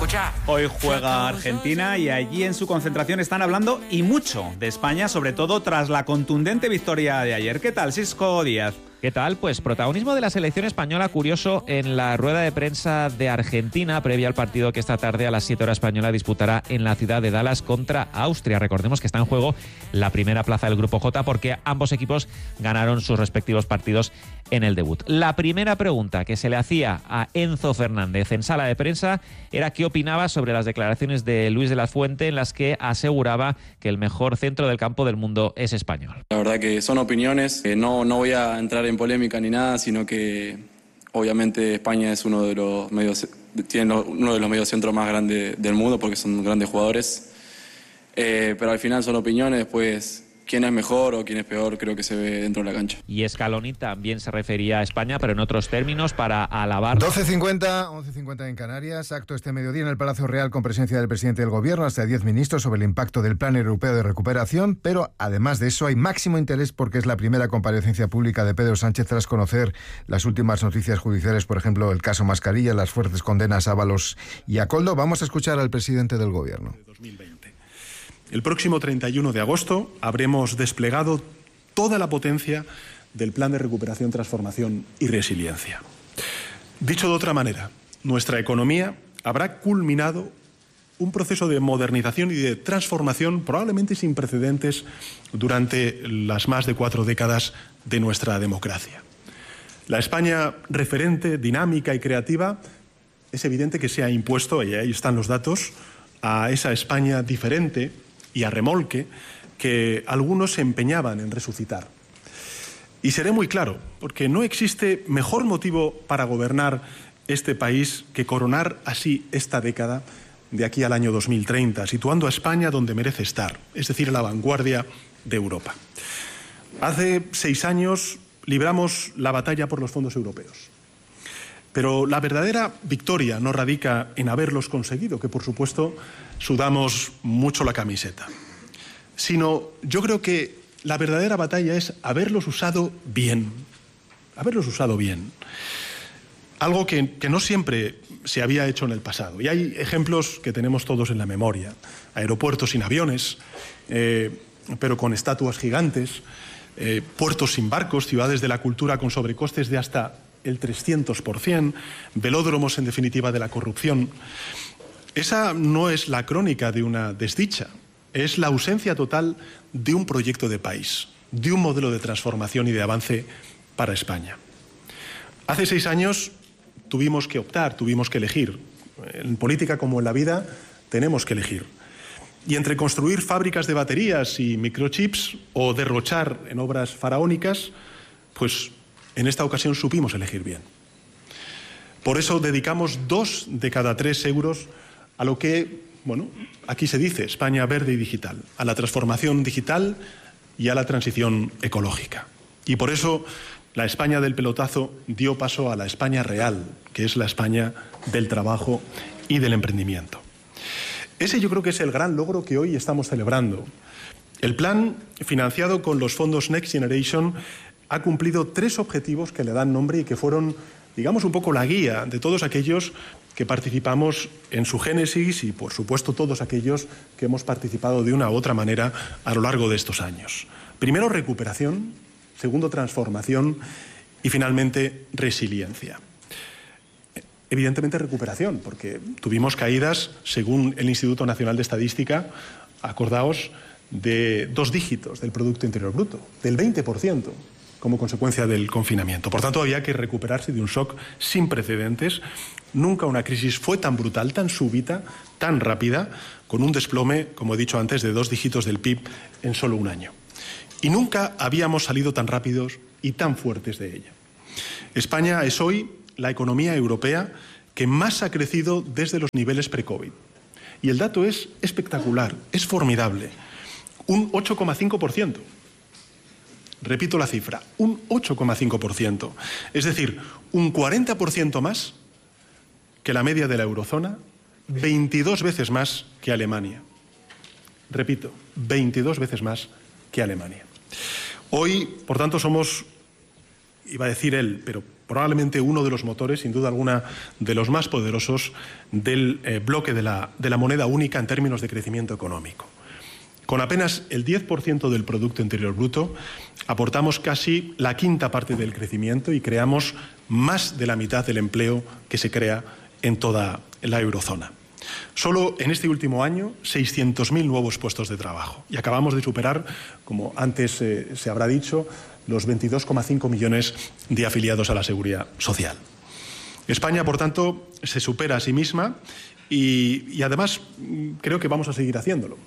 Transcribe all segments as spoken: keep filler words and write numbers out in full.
Escucha. Hoy juega Argentina y allí en su concentración están hablando y mucho de España, sobre todo tras la contundente victoria de ayer. ¿Qué tal, Sisco Díaz? ¿Qué tal? Pues protagonismo de la selección española, curioso, en la rueda de prensa de Argentina, previa al partido que esta tarde a las siete horas española disputará en la ciudad de Dallas contra Austria. Recordemos que está en juego la primera plaza del Grupo J porque ambos equipos ganaron sus respectivos partidos en el debut. La primera pregunta que se le hacía a Enzo Fernández en sala de prensa era qué opinaba sobre las declaraciones de Luis de la Fuente en las que aseguraba que el mejor centro del campo del mundo es español. La verdad que son opiniones, eh, no, no voy a entrar en polémica ni nada, sino que obviamente España es uno de los medios, tiene uno de los mediocentros más grandes del mundo porque son grandes jugadores, eh, pero al final son opiniones, pues quién es mejor o quién es peor creo que se ve dentro de la cancha. Y Scaloni también se refería a España, pero en otros términos, para alabar. doce cincuenta, once cincuenta en Canarias. Acto este mediodía en el Palacio Real con presencia del presidente del Gobierno, hasta diez ministros, sobre el impacto del Plan Europeo de Recuperación. Pero además de eso hay máximo interés porque es la primera comparecencia pública de Pedro Sánchez tras conocer las últimas noticias judiciales, por ejemplo el caso Mascarilla, las fuertes condenas a Ábalos y a Koldo. Vamos a escuchar al presidente del Gobierno. dos mil veinte. El próximo treinta y uno de agosto habremos desplegado toda la potencia del Plan de Recuperación, Transformación y Resiliencia. Dicho de otra manera, nuestra economía habrá culminado un proceso de modernización y de transformación probablemente sin precedentes durante las más de cuatro décadas de nuestra democracia. La España referente, dinámica y creativa es evidente que se ha impuesto, y ahí están los datos, a esa España diferente y a remolque que algunos se empeñaban en resucitar. Y seré muy claro, porque no existe mejor motivo para gobernar este país que coronar así esta década de aquí al año dos mil treinta, situando a España donde merece estar, es decir, a la vanguardia de Europa. Hace seis años libramos la batalla por los fondos europeos. Pero la verdadera victoria no radica en haberlos conseguido, que por supuesto sudamos mucho la camiseta, sino yo creo que la verdadera batalla es haberlos usado bien, haberlos usado bien. Algo que, que no siempre se había hecho en el pasado. Y hay ejemplos que tenemos todos en la memoria. Aeropuertos sin aviones, eh, pero con estatuas gigantes, eh, puertos sin barcos, ciudades de la cultura con sobrecostes de hasta el trescientos por ciento, velódromos en definitiva de la corrupción. Esa no es la crónica de una desdicha, es la ausencia total de un proyecto de país, de un modelo de transformación y de avance para España. Hace seis años tuvimos que optar, tuvimos que elegir. En política como en la vida tenemos que elegir. Y entre construir fábricas de baterías y microchips o derrochar en obras faraónicas, pues en esta ocasión supimos elegir bien. Por eso dedicamos dos de cada tres euros a lo que, bueno, aquí se dice España verde y digital, a la transformación digital y a la transición ecológica. Y por eso la España del pelotazo dio paso a la España real, que es la España del trabajo y del emprendimiento. Ese yo creo que es el gran logro que hoy estamos celebrando. El plan, financiado con los fondos Next Generation, ha cumplido tres objetivos que le dan nombre y que fueron, digamos, un poco la guía de todos aquellos que participamos en su génesis y, por supuesto, todos aquellos que hemos participado de una u otra manera a lo largo de estos años. Primero, recuperación. Segundo, transformación. Y, finalmente, resiliencia. Evidentemente, recuperación, porque tuvimos caídas, según el Instituto Nacional de Estadística, acordaos, de dos dígitos del Producto Interior Bruto, del veinte por ciento. Como consecuencia del confinamiento. Por tanto, había que recuperarse de un shock sin precedentes. Nunca una crisis fue tan brutal, tan súbita, tan rápida, con un desplome, como he dicho antes, de dos dígitos del P I B en solo un año. Y nunca habíamos salido tan rápidos y tan fuertes de ella. España es hoy la economía europea que más ha crecido desde los niveles pre-COVID. Y el dato es espectacular, es formidable. Un ocho coma cinco por ciento. Repito la cifra, un ocho coma cinco por ciento. Es decir, un cuarenta por ciento más que la media de la eurozona, veintidós veces más que Alemania. Repito, veintidós veces más que Alemania. Hoy, por tanto, somos iba a decir él, pero probablemente uno de los motores, sin duda alguna, de los más poderosos del eh, bloque de la, de la moneda única en términos de crecimiento económico. Con apenas el diez por ciento del Producto Interior Bruto, aportamos casi la quinta parte del crecimiento y creamos más de la mitad del empleo que se crea en toda la eurozona. Solo en este último año, seiscientos mil nuevos puestos de trabajo. Y acabamos de superar, como antes eh, se habrá dicho, los veintidós coma cinco millones de afiliados a la Seguridad Social. España, por tanto, se supera a sí misma y, y además creo que vamos a seguir haciéndolo.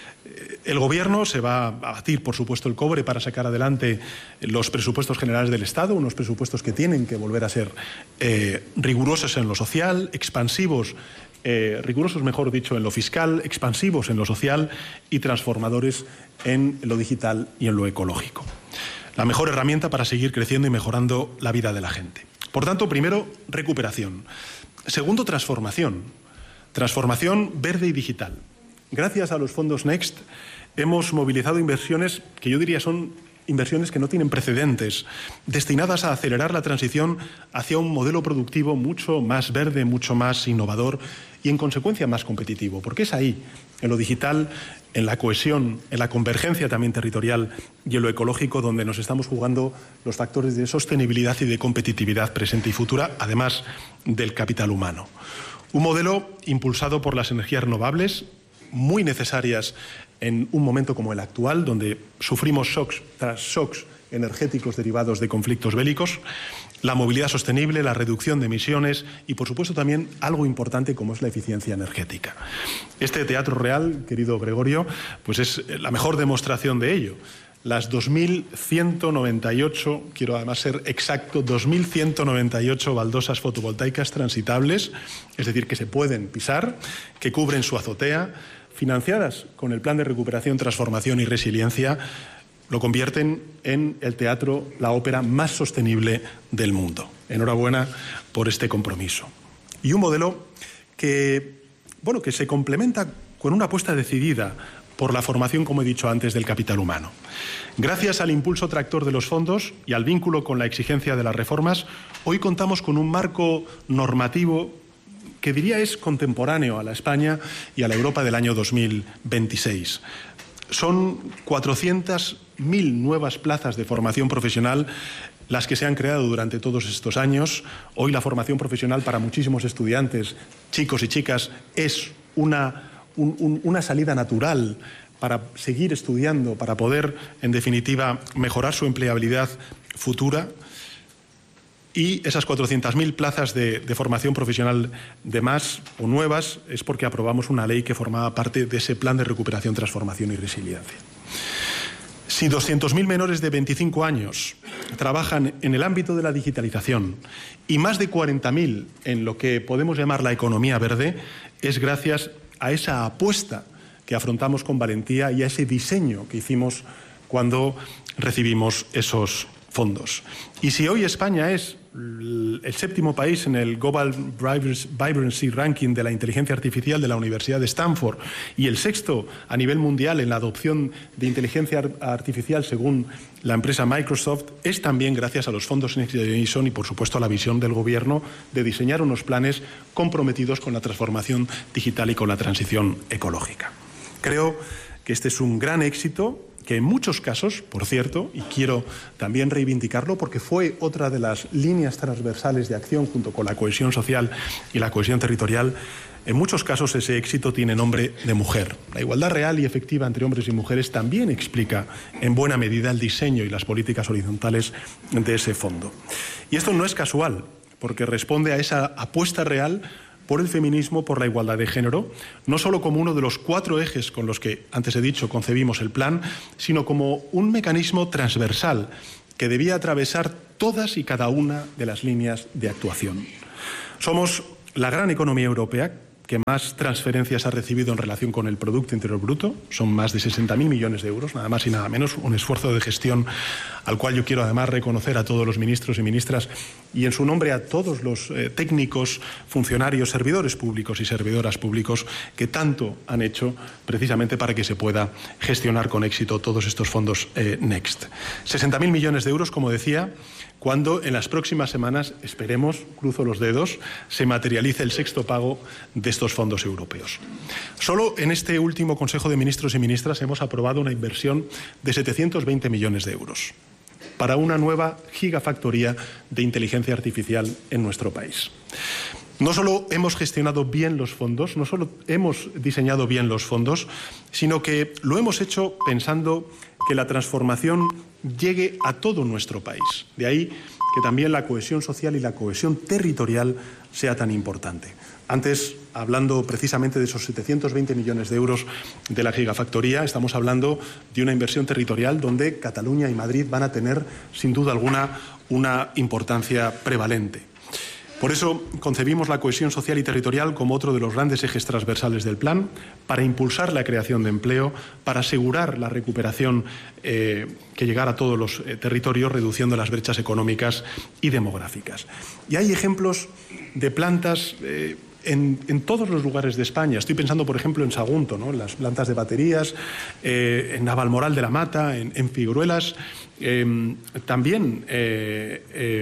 El Gobierno se va a batir, por supuesto, el cobre para sacar adelante los presupuestos generales del Estado, unos presupuestos que tienen que volver a ser eh, rigurosos en lo social, expansivos, eh, rigurosos, mejor dicho, en lo fiscal, expansivos en lo social y transformadores en lo digital y en lo ecológico. La mejor herramienta para seguir creciendo y mejorando la vida de la gente. Por tanto, primero, recuperación. Segundo, transformación. Transformación verde y digital. Gracias a los fondos Next hemos movilizado inversiones que yo diría son inversiones que no tienen precedentes, destinadas a acelerar la transición hacia un modelo productivo mucho más verde, mucho más innovador y, en consecuencia, más competitivo. Porque es ahí, en lo digital, en la cohesión, en la convergencia también territorial y en lo ecológico, donde nos estamos jugando los factores de sostenibilidad y de competitividad presente y futura, además del capital humano. Un modelo impulsado por las energías renovables, muy necesarias en un momento como el actual, donde sufrimos shocks tras shocks energéticos derivados de conflictos bélicos, la movilidad sostenible, la reducción de emisiones y, por supuesto, también algo importante como es la eficiencia energética. Este Teatro Real, querido Gregorio, pues es la mejor demostración de ello. Las dos mil ciento noventa y ocho, quiero además ser exacto, dos mil ciento noventa y ocho baldosas fotovoltaicas transitables, es decir, que se pueden pisar, que cubren su azotea, financiadas con el Plan de Recuperación, Transformación y Resiliencia, lo convierten en el teatro, la ópera más sostenible del mundo. Enhorabuena por este compromiso. Y un modelo que, bueno, que se complementa con una apuesta decidida por la formación, como he dicho antes, del capital humano. Gracias al impulso tractor de los fondos y al vínculo con la exigencia de las reformas, hoy contamos con un marco normativo que diría es contemporáneo a la España y a la Europa del año dos mil veintiséis. Son cuatrocientas mil nuevas plazas de formación profesional las que se han creado durante todos estos años. Hoy la formación profesional para muchísimos estudiantes, chicos y chicas, es una, un, un, una salida natural para seguir estudiando, para poder, en definitiva, mejorar su empleabilidad futura. Y esas cuatrocientas mil plazas de, de formación profesional de más o nuevas es porque aprobamos una ley que formaba parte de ese Plan de Recuperación, Transformación y Resiliencia. Si doscientos mil menores de veinticinco años trabajan en el ámbito de la digitalización y más de cuarenta mil en lo que podemos llamar la economía verde, es gracias a esa apuesta que afrontamos con valentía y a ese diseño que hicimos cuando recibimos esos fondos. Y si hoy España es el séptimo país en el Global Vibrancy Ranking de la inteligencia artificial de la Universidad de Stanford y el sexto a nivel mundial en la adopción de inteligencia artificial según la empresa Microsoft, es también gracias a los fondos Next Generation y, por supuesto, a la visión del Gobierno de diseñar unos planes comprometidos con la transformación digital y con la transición ecológica. Creo que este es un gran éxito que en muchos casos, por cierto, y quiero también reivindicarlo porque fue otra de las líneas transversales de acción junto con la cohesión social y la cohesión territorial, en muchos casos ese éxito tiene nombre de mujer. La igualdad real y efectiva entre hombres y mujeres también explica en buena medida el diseño y las políticas horizontales de ese fondo. Y esto no es casual, porque responde a esa apuesta real por el feminismo, por la igualdad de género, no solo como uno de los cuatro ejes con los que, antes he dicho, concebimos el plan, sino como un mecanismo transversal que debía atravesar todas y cada una de las líneas de actuación. Somos la gran economía europea que más transferencias ha recibido en relación con el Producto Interior Bruto. Son más de sesenta mil millones de euros, nada más y nada menos, un esfuerzo de gestión al cual yo quiero además reconocer a todos los ministros y ministras y en su nombre a todos los eh, técnicos, funcionarios, servidores públicos y servidoras públicos que tanto han hecho precisamente para que se pueda gestionar con éxito todos estos fondos eh, Next. sesenta mil millones de euros, como decía, cuando en las próximas semanas, esperemos, cruzo los dedos, se materialice el sexto pago de estos fondos europeos. Solo en este último Consejo de Ministros y Ministras hemos aprobado una inversión de setecientos veinte millones de euros para una nueva gigafactoría de inteligencia artificial en nuestro país. No solo hemos gestionado bien los fondos, no solo hemos diseñado bien los fondos, sino que lo hemos hecho pensando que la transformación llegue a todo nuestro país. De ahí que también la cohesión social y la cohesión territorial sea tan importante. Antes, hablando precisamente de esos setecientos veinte millones de euros de la gigafactoría, estamos hablando de una inversión territorial donde Cataluña y Madrid van a tener, sin duda alguna, una importancia prevalente. Por eso concebimos la cohesión social y territorial como otro de los grandes ejes transversales del plan, para impulsar la creación de empleo, para asegurar la recuperación eh, que llegara a todos los eh, territorios, reduciendo las brechas económicas y demográficas. Y hay ejemplos de plantas eh, en, en todos los lugares de España. Estoy pensando, por ejemplo, en Sagunto, ¿no?, las plantas de baterías, eh, en Navalmoral de la Mata, en, en Figueruelas, eh, también... Eh, eh,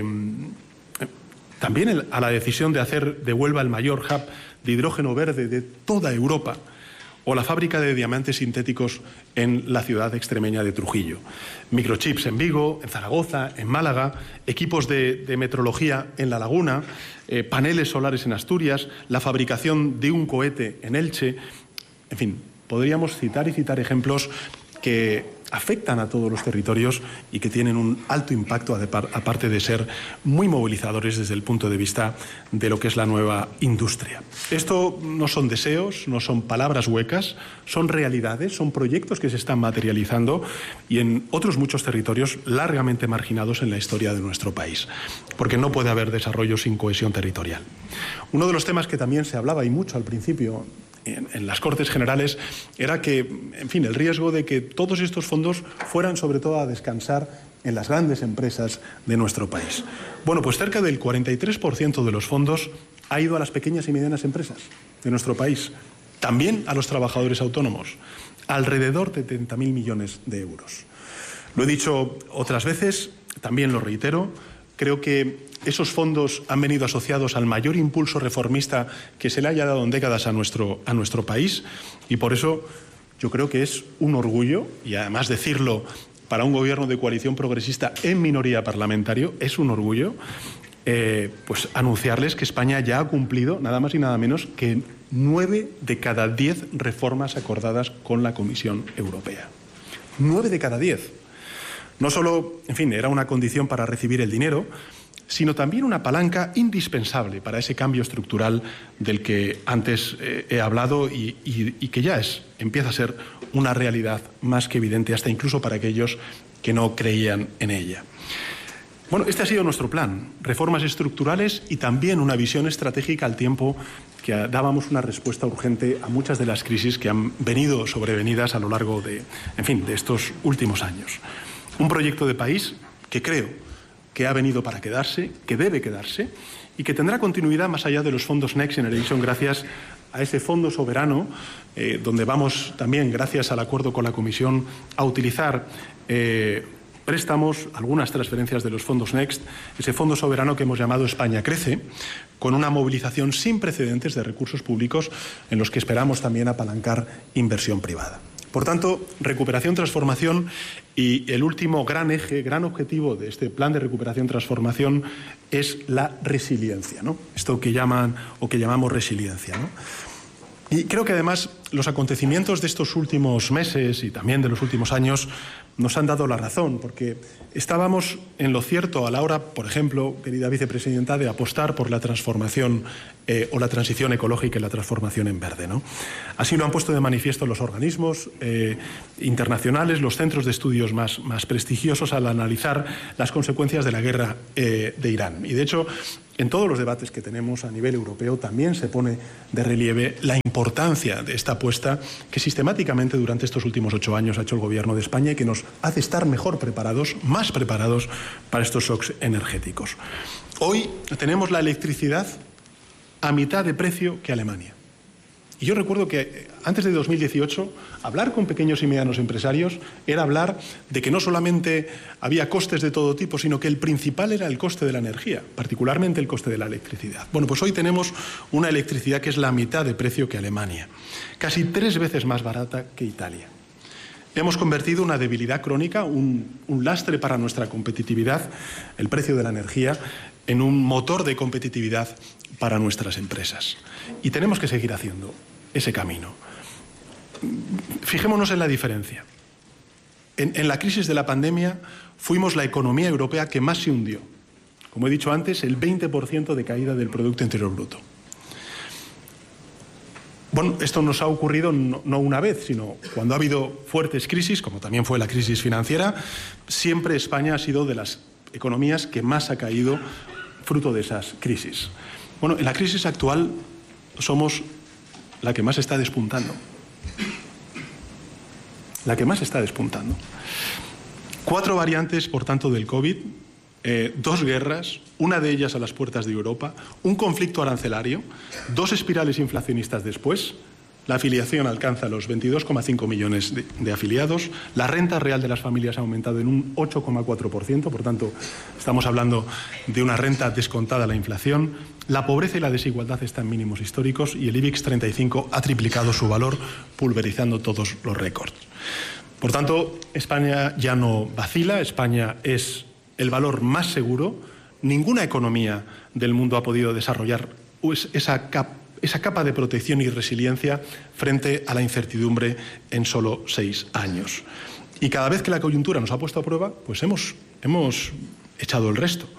También a la decisión de hacer de Huelva el mayor hub de hidrógeno verde de toda Europa, o la fábrica de diamantes sintéticos en la ciudad extremeña de Trujillo. Microchips en Vigo, en Zaragoza, en Málaga, equipos de, de metrología en La Laguna, eh, paneles solares en Asturias, la fabricación de un cohete en Elche. En fin, podríamos citar y citar ejemplos que afectan a todos los territorios y que tienen un alto impacto, aparte de ser muy movilizadores desde el punto de vista de lo que es la nueva industria. Esto no son deseos, no son palabras huecas, son realidades, son proyectos que se están materializando y en otros muchos territorios largamente marginados en la historia de nuestro país, porque no puede haber desarrollo sin cohesión territorial. Uno de los temas que también se hablaba y mucho al principio En, en las Cortes Generales era que, en fin, el riesgo de que todos estos fondos fueran sobre todo a descansar en las grandes empresas de nuestro país. Bueno, pues cerca del cuarenta y tres por ciento de los fondos ha ido a las pequeñas y medianas empresas de nuestro país, también a los trabajadores autónomos, alrededor de treinta mil millones de euros. Lo he dicho otras veces, también lo reitero, creo que esos fondos han venido asociados al mayor impulso reformista que se le haya dado en décadas a nuestro, a nuestro país, y por eso yo creo que es un orgullo, y además decirlo para un gobierno de coalición progresista en minoría parlamentario, es un orgullo eh, pues anunciarles que España ya ha cumplido nada más y nada menos que nueve de cada diez reformas acordadas con la Comisión Europea. Nueve de cada diez. No solo, en fin, era una condición para recibir el dinero, sino también una palanca indispensable para ese cambio estructural del que antes eh, he hablado y, y, y que ya es, empieza a ser una realidad más que evidente, hasta incluso para aquellos que no creían en ella. Bueno, este ha sido nuestro plan, reformas estructurales y también una visión estratégica al tiempo que dábamos una respuesta urgente a muchas de las crisis que han venido sobrevenidas a lo largo de, en fin, de estos últimos años. Un proyecto de país que creo que ha venido para quedarse, que debe quedarse y que tendrá continuidad más allá de los fondos Next Generation gracias a ese fondo soberano, eh, donde vamos también, gracias al acuerdo con la Comisión, a utilizar eh, préstamos, algunas transferencias de los fondos Next, ese fondo soberano que hemos llamado España Crece, con una movilización sin precedentes de recursos públicos en los que esperamos también apalancar inversión privada. Por tanto, recuperación, transformación, y el último gran eje, gran objetivo de este plan de recuperación-transformación es la resiliencia, ¿no? Esto que llaman o que llamamos resiliencia, ¿no? Y creo que además los acontecimientos de estos últimos meses y también de los últimos años nos han dado la razón, porque estábamos en lo cierto a la hora, por ejemplo, querida vicepresidenta, de apostar por la transformación eh, o la transición ecológica y la transformación en verde, ¿no? Así lo han puesto de manifiesto los organismos eh, internacionales, los centros de estudios más, más prestigiosos al analizar las consecuencias de la guerra eh, de Irán. Y de hecho, en todos los debates que tenemos a nivel europeo también se pone de relieve la importancia de esta apuesta que sistemáticamente durante estos últimos ocho años ha hecho el Gobierno de España y que nos hace estar mejor preparados, más preparados para estos shocks energéticos. Hoy tenemos la electricidad a mitad de precio que Alemania. Y yo recuerdo que antes de dos mil dieciocho, hablar con pequeños y medianos empresarios era hablar de que no solamente había costes de todo tipo, sino que el principal era el coste de la energía, particularmente el coste de la electricidad. Bueno, pues hoy tenemos una electricidad que es la mitad de precio que Alemania, casi tres veces más barata que Italia. Hemos convertido una debilidad crónica, un, un lastre para nuestra competitividad, el precio de la energía, en un motor de competitividad para nuestras empresas. Y tenemos que seguir haciendo ese camino. Fijémonos en la diferencia. En, en la crisis de la pandemia fuimos la economía europea que más se hundió. Como he dicho antes, el veinte por ciento de caída del Producto Interior Bruto. Bueno, esto nos ha ocurrido no, no una vez, sino cuando ha habido fuertes crisis, como también fue la crisis financiera, siempre España ha sido de las economías que más ha caído fruto de esas crisis. Bueno, en la crisis actual somos la que más está despuntando. La que más está despuntando. Cuatro variantes, por tanto, del COVID, eh, dos guerras, una de ellas a las puertas de Europa, un conflicto arancelario, dos espirales inflacionistas después. La afiliación alcanza los veintidós coma cinco millones de, de afiliados. La renta real de las familias ha aumentado en un ocho coma cuatro por ciento. Por tanto, estamos hablando de una renta descontada a la inflación. La pobreza y la desigualdad están en mínimos históricos y el IBEX treinta y cinco ha triplicado su valor, pulverizando todos los récords. Por tanto, España ya no vacila. España es el valor más seguro. Ninguna economía del mundo ha podido desarrollar esa capacidad esa capa de protección y resiliencia frente a la incertidumbre en solo seis años. Y cada vez que la coyuntura nos ha puesto a prueba, pues hemos, hemos echado el resto.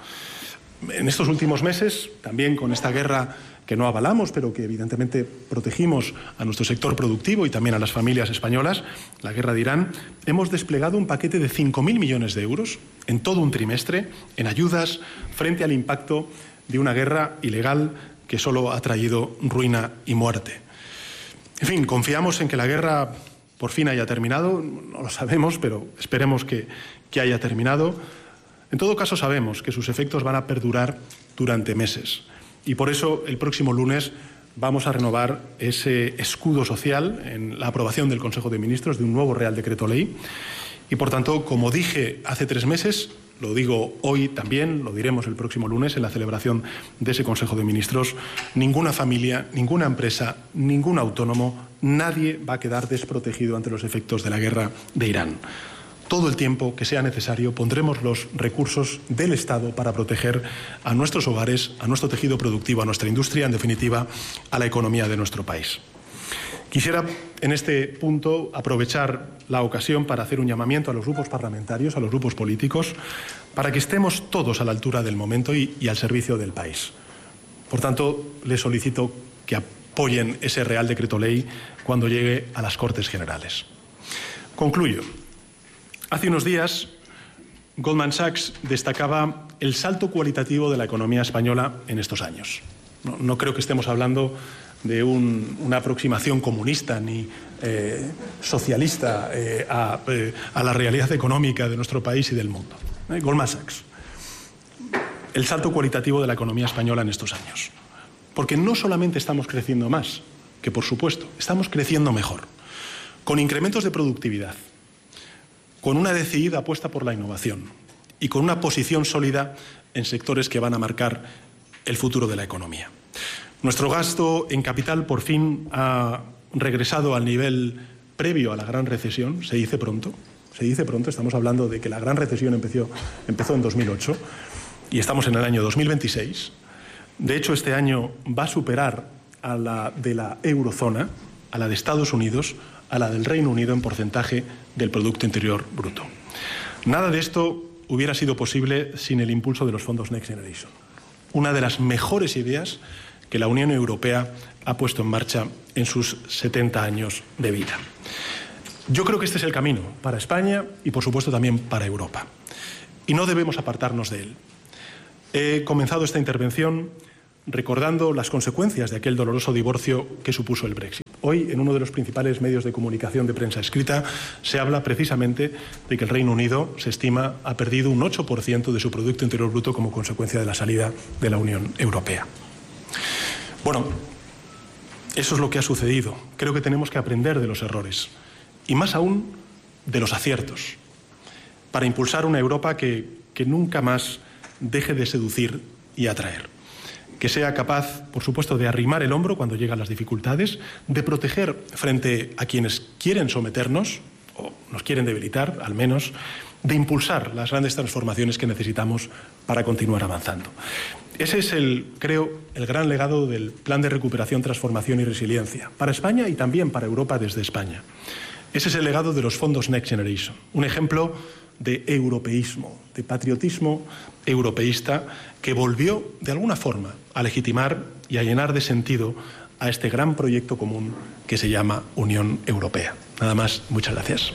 En estos últimos meses, también con esta guerra que no avalamos, pero que evidentemente protegimos a nuestro sector productivo y también a las familias españolas, la guerra de Irán, hemos desplegado un paquete de cinco mil millones de euros en todo un trimestre en ayudas frente al impacto de una guerra ilegal que solo ha traído ruina y muerte. En fin, confiamos en que la guerra por fin haya terminado. No lo sabemos, pero esperemos que, que haya terminado. En todo caso, sabemos que sus efectos van a perdurar durante meses. Y por eso, el próximo lunes vamos a renovar ese escudo social en la aprobación del Consejo de Ministros de un nuevo Real Decreto Ley. Y, por tanto, como dije hace tres meses, lo digo hoy también, lo diremos el próximo lunes en la celebración de ese Consejo de Ministros, ninguna familia, ninguna empresa, ningún autónomo, nadie va a quedar desprotegido ante los efectos de la guerra de Irán. Todo el tiempo que sea necesario pondremos los recursos del Estado para proteger a nuestros hogares, a nuestro tejido productivo, a nuestra industria, en definitiva, a la economía de nuestro país. Quisiera, en este punto, aprovechar la ocasión para hacer un llamamiento a los grupos parlamentarios, a los grupos políticos, para que estemos todos a la altura del momento y, y al servicio del país. Por tanto, les solicito que apoyen ese Real Decreto Ley cuando llegue a las Cortes Generales. Concluyo. Hace unos días, Goldman Sachs destacaba el salto cualitativo de la economía española en estos años. No, no creo que estemos hablando de un, una aproximación comunista ni eh, socialista eh, a, eh, a la realidad económica de nuestro país y del mundo. ¿Eh? Goldman Sachs. El salto cualitativo de la economía española en estos años. Porque no solamente estamos creciendo más, que por supuesto, estamos creciendo mejor, con incrementos de productividad, con una decidida apuesta por la innovación y con una posición sólida en sectores que van a marcar el futuro de la economía. Nuestro gasto en capital por fin ha regresado al nivel previo a la gran recesión, se dice pronto, se dice pronto, estamos hablando de que la gran recesión empezó, empezó en dos mil ocho y estamos en el año dos mil veintiséis. De hecho, este año va a superar a la de la eurozona, a la de Estados Unidos, a la del Reino Unido en porcentaje del Producto Interior Bruto. Nada de esto hubiera sido posible sin el impulso de los fondos Next Generation. Una de las mejores ideas que la Unión Europea ha puesto en marcha en sus setenta años de vida. Yo creo que este es el camino para España y, por supuesto, también para Europa. Y no debemos apartarnos de él. He comenzado esta intervención recordando las consecuencias de aquel doloroso divorcio que supuso el Brexit. Hoy, en uno de los principales medios de comunicación de prensa escrita, se habla precisamente de que el Reino Unido, se estima, ha perdido un ocho por ciento de su Producto Interior Bruto como consecuencia de la salida de la Unión Europea. Bueno, Eso es lo que ha sucedido. Creo que tenemos que aprender de los errores y más aún de los aciertos para impulsar una Europa que, que nunca más deje de seducir y atraer. Que sea capaz, por supuesto, de arrimar el hombro cuando llegan las dificultades, de proteger frente a quienes quieren someternos o nos quieren debilitar, al menos, de impulsar las grandes transformaciones que necesitamos para continuar avanzando. Ese es, el, creo, el gran legado del Plan de Recuperación, Transformación y Resiliencia, para España y también para Europa desde España. Ese es el legado de los fondos Next Generation, un ejemplo de europeísmo, de patriotismo europeísta que volvió, de alguna forma, a legitimar y a llenar de sentido a este gran proyecto común que se llama Unión Europea. Nada más, muchas gracias.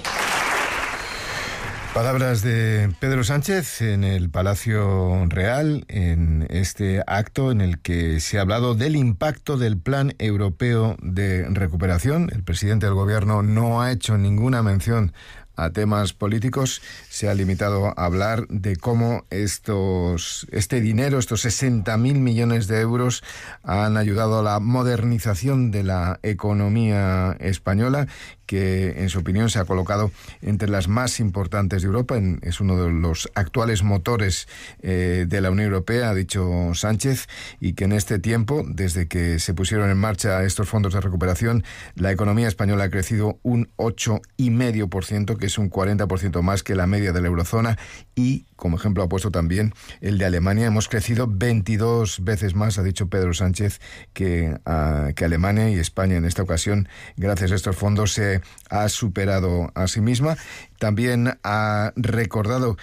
Palabras de Pedro Sánchez en el Palacio Real, en este acto en el que se ha hablado del impacto del Plan Europeo de Recuperación. El presidente del Gobierno no ha hecho ninguna mención a temas políticos, se ha limitado a hablar de cómo estos, este dinero, estos sesenta mil millones de euros, han ayudado a la modernización de la economía española, que en su opinión se ha colocado entre las más importantes de Europa. En, es uno de los actuales motores eh, de la Unión Europea, ha dicho Sánchez, y que en este tiempo, desde que se pusieron en marcha estos fondos de recuperación, la economía española ha crecido un ocho coma cinco por ciento, que es un cuarenta por ciento más que la media de la eurozona, y como ejemplo ha puesto también el de Alemania. Hemos crecido veintidós veces más, ha dicho Pedro Sánchez, que, uh, que Alemania, y España en esta ocasión, gracias a estos fondos, se ha superado a sí misma. También ha recordado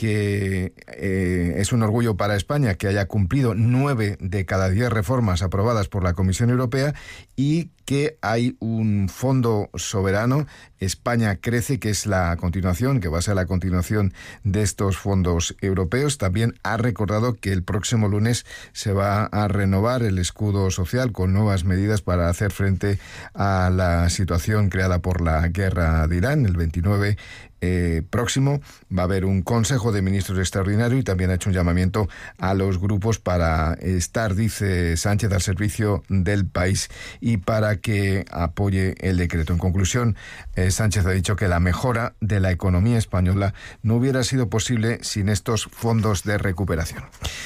que eh, es un orgullo para España que haya cumplido nueve de cada diez reformas aprobadas por la Comisión Europea, y que hay un fondo soberano, España Crece, que es la continuación, que va a ser la continuación de estos fondos europeos. También ha recordado que el próximo lunes se va a renovar el escudo social con nuevas medidas para hacer frente a la situación creada por la guerra de Irán. El veintinueve eh, próximo va a haber un Consejo de Ministros extraordinario, y también ha hecho un llamamiento a los grupos para estar, dice Sánchez, al servicio del país y para que apoye el decreto. En conclusión, eh, Sánchez ha dicho que la mejora de la economía española no hubiera sido posible sin estos fondos de recuperación.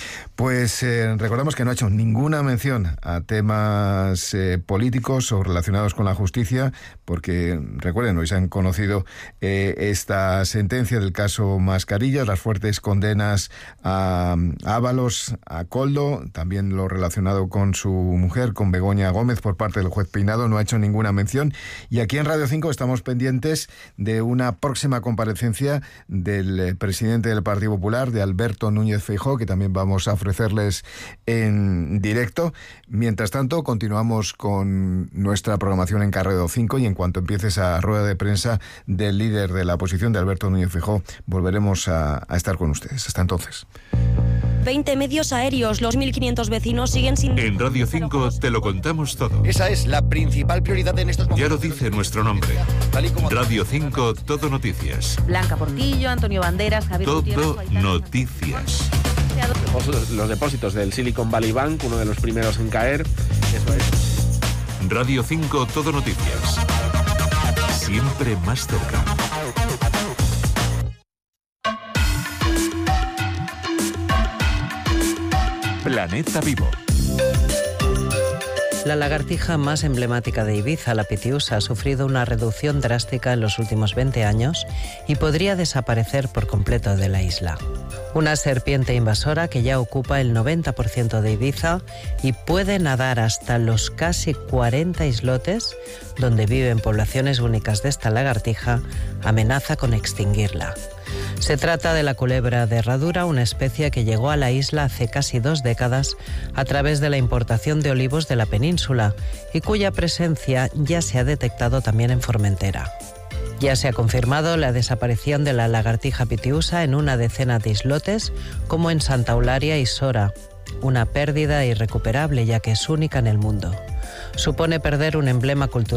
Pues eh, recordamos que no ha hecho ninguna mención a temas eh, políticos o relacionados con la justicia, porque, recuerden, hoy se han conocido eh, esta sentencia del caso Mascarillas, las fuertes condenas a Ábalos, a Koldo, también lo relacionado con su mujer, con Begoña Gómez, por parte del juez Peinado. No ha hecho ninguna mención. Y aquí en Radio cinco estamos pendientes de una próxima comparecencia del presidente del Partido Popular, de Alberto Núñez Feijóo, que también vamos a ofrecerles en directo. Mientras tanto, continuamos con nuestra programación en Carrero cinco, y en cuanto empiece esa rueda de prensa del líder de la oposición, de Alberto Núñez Feijóo, volveremos a, a estar con ustedes. Hasta entonces. veinte medios aéreos, los mil quinientos vecinos siguen sin... En Radio cinco te lo contamos todo. Esa es la principal prioridad en estos momentos. Ya lo dice nuestro nombre. Radio cinco, Todo Noticias. Blanca Portillo, Antonio Banderas, Javier Todo Gutiérrez, Noticias. Los depósitos del Silicon Valley Bank, uno de los primeros en caer. Eso es. Radio cinco, Todo Noticias. Siempre más cerca. Planeta Vivo. La lagartija más emblemática de Ibiza, la pitiusa, ha sufrido una reducción drástica en los últimos veinte años y podría desaparecer por completo de la isla. Una serpiente invasora que ya ocupa el noventa por ciento de Ibiza y puede nadar hasta los casi cuarenta islotes donde viven poblaciones únicas de esta lagartija, amenaza con extinguirla. Se trata de la culebra de herradura, una especie que llegó a la isla hace casi dos décadas a través de la importación de olivos de la península y cuya presencia ya se ha detectado también en Formentera. Ya se ha confirmado la desaparición de la lagartija pitiusa en una decena de islotes, como en Santa Eulalia y Sora, una pérdida irrecuperable ya que es única en el mundo. Supone perder un emblema cultural